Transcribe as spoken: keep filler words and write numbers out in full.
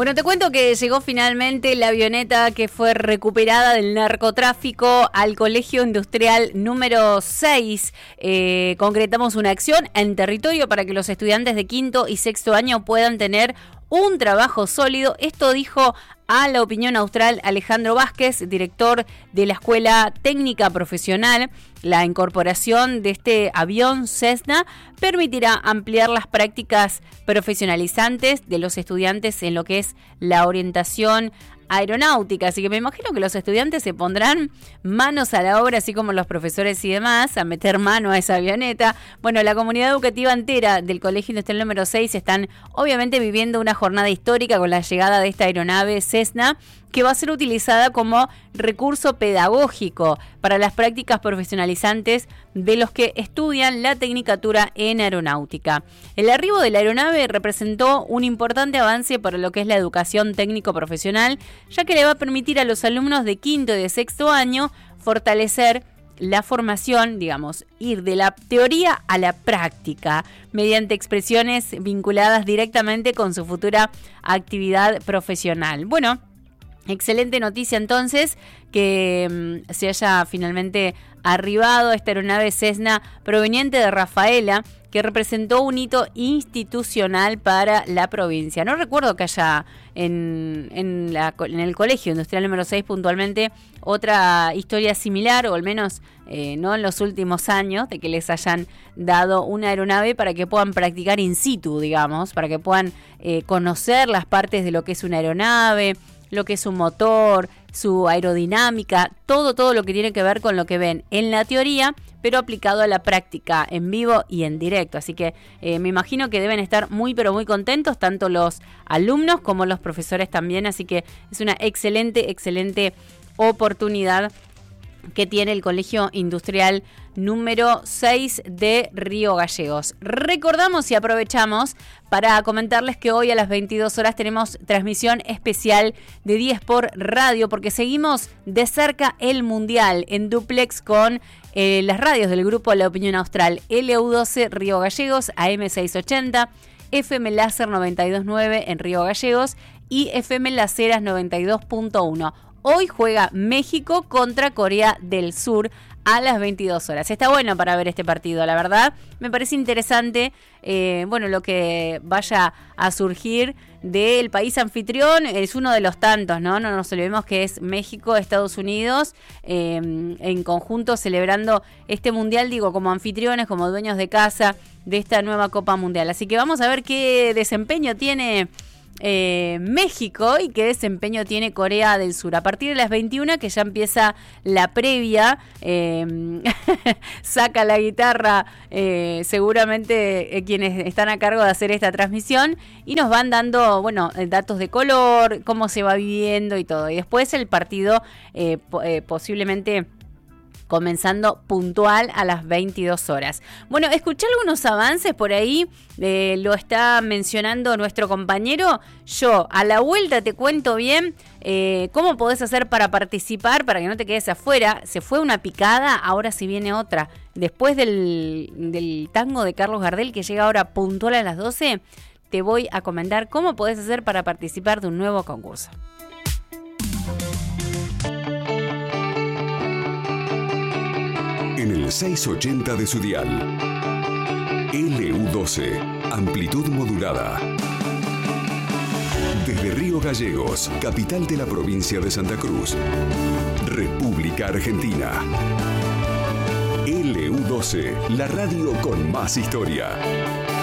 Bueno, te cuento que llegó finalmente la avioneta que fue recuperada del narcotráfico al Colegio Industrial número seis. Eh, concretamos una acción en territorio para que los estudiantes de quinto y sexto año puedan tener un trabajo sólido. Esto dijo a La Opinión Austral Alejandro Vázquez, director de la Escuela Técnica Profesional. La incorporación de este avión Cessna permitirá ampliar las prácticas profesionalizantes de los estudiantes en lo que es la orientación aeronáutica, así que me imagino que los estudiantes se pondrán manos a la obra, así como los profesores y demás, a meter mano a esa avioneta. Bueno, la comunidad educativa entera del Colegio Industrial número seis están obviamente viviendo una jornada histórica con la llegada de esta aeronave Cessna, que va a ser utilizada como recurso pedagógico para las prácticas profesionalizantes de los que estudian la tecnicatura en aeronáutica. El arribo de la aeronave representó un importante avance para lo que es la educación técnico-profesional, ya que le va a permitir a los alumnos de quinto y de sexto año fortalecer la formación, digamos, ir de la teoría a la práctica, mediante expresiones vinculadas directamente con su futura actividad profesional. Bueno, excelente noticia entonces que mmm, se haya finalmente arribado esta aeronave Cessna proveniente de Rafaela, que representó un hito institucional para la provincia. No recuerdo que haya en, en, la, en el Colegio Industrial número seis puntualmente otra historia similar, o al menos eh, no en los últimos años, de que les hayan dado una aeronave para que puedan practicar in situ, digamos, para que puedan eh, conocer las partes de lo que es una aeronave, lo que es un motor, su aerodinámica, todo, todo lo que tiene que ver con lo que ven en la teoría, pero aplicado a la práctica en vivo y en directo. Así que eh, me imagino que deben estar muy, pero muy contentos, tanto los alumnos como los profesores también. Así que es una excelente, excelente oportunidad que tiene el Colegio Industrial número seis de Río Gallegos. Recordamos y aprovechamos para comentarles que hoy a las veintidós horas tenemos transmisión especial de diez por radio, porque seguimos de cerca el Mundial en duplex con eh, las radios del grupo La Opinión Austral, L U doce Río Gallegos, A M seiscientos ochenta, F M Láser noventa y dos punto nueve en Río Gallegos y F M Las Heras noventa y dos punto uno. Hoy juega México contra Corea del Sur a las veintidós horas. Está bueno para ver este partido, la verdad. Me parece interesante, eh, bueno, lo que vaya a surgir del país anfitrión. Es uno de los tantos, ¿no? No nos olvidemos que es México, Estados Unidos, eh, en conjunto celebrando este mundial, digo, como anfitriones, como dueños de casa de esta nueva Copa Mundial. Así que vamos a ver qué desempeño tiene Eh, México y qué desempeño tiene Corea del Sur. A partir de las veintiuna, que ya empieza la previa, eh, saca la guitarra eh, seguramente eh, quienes están a cargo de hacer esta transmisión, y nos van dando, bueno, datos de color, cómo se va viviendo y todo. Y después el partido eh, po- eh, posiblemente comenzando puntual a las veintidós horas. Bueno, escuché algunos avances por ahí, eh, lo está mencionando nuestro compañero. Yo a la vuelta te cuento bien eh, cómo podés hacer para participar, para que no te quedes afuera. Se fue una picada, ahora se viene otra. Después del, del tango de Carlos Gardel, que llega ahora puntual a las doce, te voy a comentar cómo podés hacer para participar de un nuevo concurso. En el seiscientos ochenta de su dial. L U doce, amplitud modulada. Desde Río Gallegos, capital de la provincia de Santa Cruz, República Argentina. L U doce, la radio con más historia.